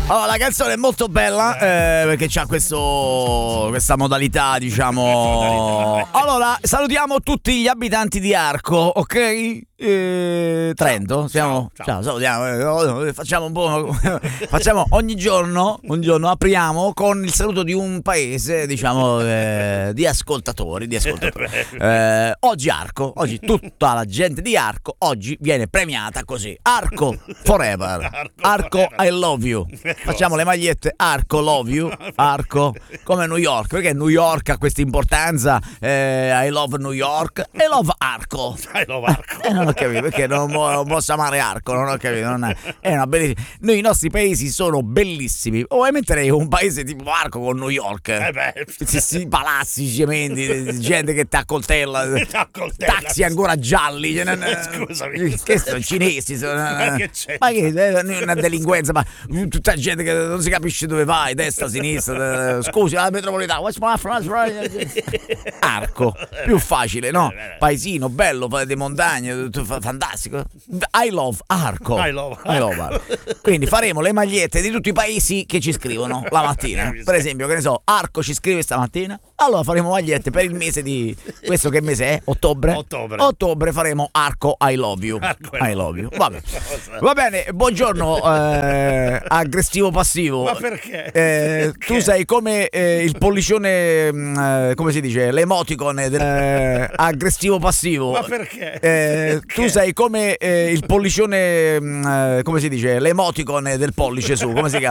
Allora, la canzone è molto bella perché c'ha questa modalità, diciamo. Allora, salutiamo tutti gli abitanti di Arco, ok? Trento, siamo. Ciao, salutiamo. Facciamo un po'. Facciamo ogni giorno apriamo con il saluto di un paese, diciamo, di ascoltatori. Oggi Arco, oggi tutta la gente di Arco oggi viene premiata così. Arco forever. Arco I love you. Facciamo le magliette Arco love you. Arco come New York, perché New York ha questa importanza. I love New York e love Arco. I love Arco. Non ho capito perché non posso amare Arco, non ho capito. È una bellissima. Noi i nostri paesi sono bellissimi. O metterei un paese tipo Arco con New York. Sì, palazzi, cementi, gente che ti accoltella, taxi ancora gialli. Scusami. Che sono cinesi? Ma che c'è? Ma che una delinquenza, ma tutta gente che non si capisce dove vai, destra, sinistra. Scusi, la metropolitana. Arco, più facile, no? Paesino, bello, di montagne, fantastico. I love Arco. I love Arco. Quindi faremo le magliette di tutti i paesi che ci scrivono la mattina. Per esempio, che ne so, Arco ci scrive stamattina. Allora faremo magliette per il mese di... Questo che mese è? Ottobre? Ottobre faremo Arco I love you. I love you. Va bene, buongiorno aggressivo passivo. Ma perché? Tu sei come il pollicione, come si dice? L'emoticon aggressivo passivo. Ma perché? Tu sei come il pollicione, come si dice? L'emoticon del pollice su, come si chiama?